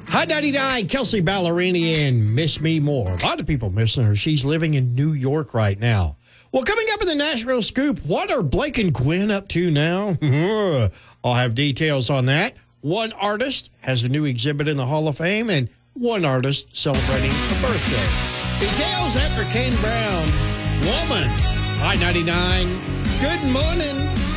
Hot 99, Kelsey Ballerini and Miss Me More. A lot of people missing her. She's living in New York right now. Well, coming up in the Nashville Scoop, what are Blake and Gwen up to now? I'll have details on that. One artist has a new exhibit in the Hall of Fame, and one artist celebrating a birthday. Details after Kane Brown. Woman. Hot 99. Good morning.